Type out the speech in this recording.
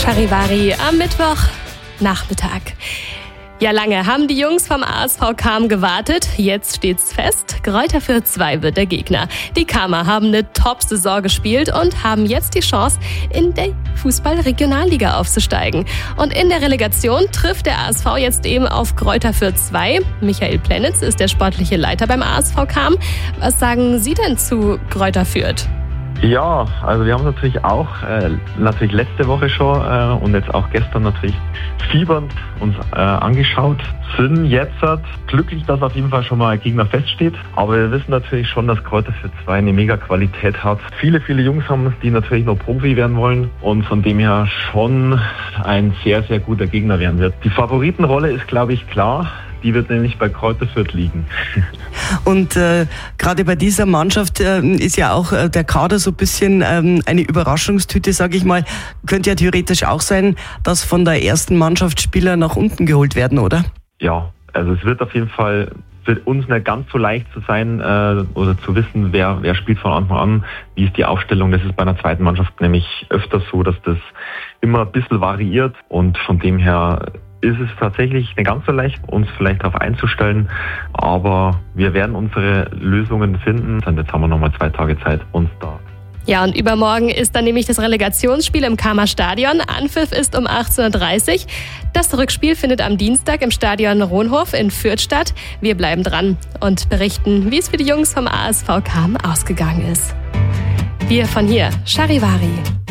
Charivari am Mittwochnachmittag. Ja, lange haben die Jungs vom ASV Cham gewartet. Jetzt steht's fest. Greuther Fürth 2 wird der Gegner. Die Chamer haben eine Top-Saison gespielt und haben jetzt die Chance, in der Fußball-Regionalliga aufzusteigen. Und in der Relegation trifft der ASV jetzt eben auf Greuther Fürth 2. Michael Plenitz ist der sportliche Leiter beim ASV Cham. Was sagen Sie denn zu Greuther Fürth? Ja, also wir haben natürlich auch letzte Woche schon und jetzt auch gestern natürlich fiebernd uns angeschaut. Sind jetzt glücklich, dass auf jeden Fall schon mal ein Gegner feststeht. Aber wir wissen natürlich schon, dass Greuther Fürth 2 eine mega Qualität hat. Viele Jungs haben, die natürlich noch Profi werden wollen und von dem her schon ein sehr, sehr guter Gegner werden wird. Die Favoritenrolle ist, glaube ich, klar. Die wird nämlich bei Greuther Fürth liegen. Und gerade bei dieser Mannschaft ist ja auch der Kader so ein bisschen eine Überraschungstüte, sage ich mal. Könnte ja theoretisch auch sein, dass von der ersten Mannschaft Spieler nach unten geholt werden, oder? Ja, also es wird auf jeden Fall für uns nicht ganz so leicht zu sein oder zu wissen, wer spielt von Anfang an, wie ist die Aufstellung. Das ist bei einer zweiten Mannschaft nämlich öfters so, dass das immer ein bisschen variiert und von dem her ist es tatsächlich nicht ganz so leicht, uns vielleicht darauf einzustellen, aber wir werden unsere Lösungen finden. Und jetzt haben wir nochmal 2 Tage Zeit, uns da. Ja, und übermorgen ist dann nämlich das Relegationsspiel im Chamer Stadion. Anpfiff ist um 18.30 Uhr. Das Rückspiel findet am Dienstag im Stadion Ronhof in Fürth statt. Wir bleiben dran und berichten, wie es für die Jungs vom ASV Cham ausgegangen ist. Wir von hier, Charivari.